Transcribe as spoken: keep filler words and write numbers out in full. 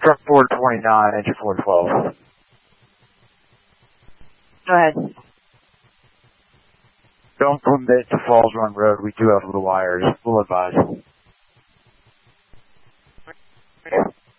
Truck four twenty-nine, engine four twelve. Go ahead. Don't commit to Falls Run Road. We do have low wires. We'll advise.